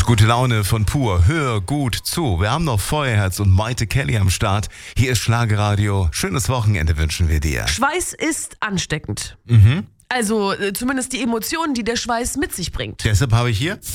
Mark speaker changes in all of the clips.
Speaker 1: gute Laune von Pur. Hör gut zu. Wir haben noch Feuerherz und Maite Kelly am Start. Hier ist Schlagerradio. Schönes Wochenende wünschen wir dir.
Speaker 2: Schweiß ist ansteckend. Also zumindest die Emotionen, die der Schweiß mit sich bringt.
Speaker 1: Deshalb habe ich hier...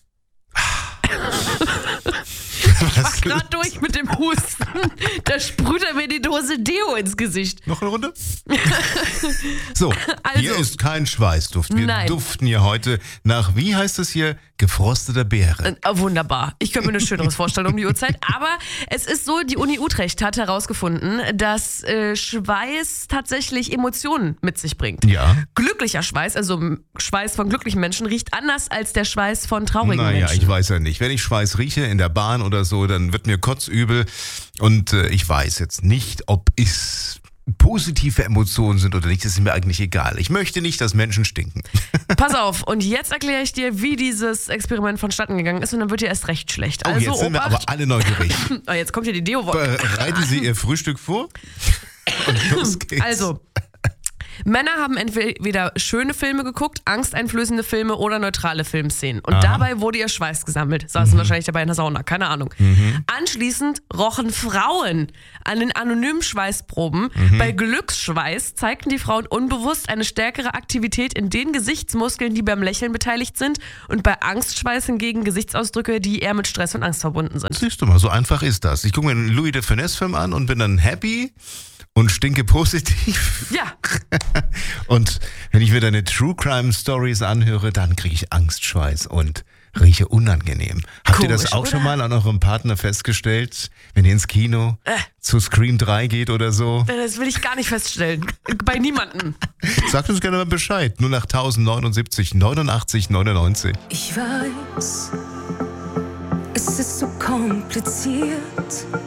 Speaker 2: Ich mach grad durch mit dem Husten. Da sprüht er mir die Dose Deo ins Gesicht.
Speaker 1: Noch eine Runde? So,
Speaker 2: Also,
Speaker 1: hier ist kein Schweißduft. Wir duften hier heute nach, wie heißt es hier, gefrosteter Beere.
Speaker 2: Wunderbar. Ich könnte mir nichts Schöneres vorstellen um die Uhrzeit. Aber es ist so, die Uni Utrecht hat herausgefunden, dass Schweiß tatsächlich Emotionen mit sich bringt.
Speaker 1: Ja.
Speaker 2: Glücklicher Schweiß, also Schweiß von glücklichen Menschen, riecht anders als der Schweiß von traurigen
Speaker 1: Naja,
Speaker 2: Menschen.
Speaker 1: ich weiß ja nicht. Wenn ich Schweiß rieche in der Bahn oder so, dann wird mir kotzübel. Und ich weiß jetzt nicht, ob es positive Emotionen sind oder nicht. Das ist mir eigentlich egal. Ich möchte nicht, dass Menschen stinken.
Speaker 2: Pass auf, und jetzt erkläre ich dir, wie dieses Experiment vonstatten gegangen ist und dann wird dir erst recht schlecht.
Speaker 1: Oh,
Speaker 2: Also,
Speaker 1: jetzt sind wir aber alle neugierig.
Speaker 2: Jetzt kommt hier die Deo-Wolke.
Speaker 1: Bereiten Sie Ihr Frühstück vor? Und los geht's.
Speaker 2: Also, Männer haben entweder schöne Filme geguckt, angsteinflößende Filme oder neutrale Filmszenen. Und dabei wurde ihr Schweiß gesammelt. Saßen wahrscheinlich dabei in der Sauna, keine Ahnung. Anschließend rochen Frauen an den anonymen Schweißproben. Bei Glücksschweiß zeigten die Frauen unbewusst eine stärkere Aktivität in den Gesichtsmuskeln, die beim Lächeln beteiligt sind. Und bei Angstschweiß hingegen Gesichtsausdrücke, die eher mit Stress und Angst verbunden sind.
Speaker 1: Siehst du mal, so einfach ist das. Ich gucke mir einen Louis de Funès-Film an und bin dann happy und stinke positiv.
Speaker 2: Ja.
Speaker 1: Und wenn ich mir deine True Crime Stories anhöre, dann kriege ich Angstschweiß und rieche unangenehm. Habt ihr das
Speaker 2: Komisch,
Speaker 1: auch
Speaker 2: oder?
Speaker 1: schon mal an eurem Partner festgestellt, wenn ihr ins Kino zu Scream 3 geht oder so?
Speaker 2: Das will ich gar nicht feststellen. Bei niemandem.
Speaker 1: Sagt uns gerne mal Bescheid. 08079 89 99.
Speaker 3: Ich weiß, es ist so kompliziert.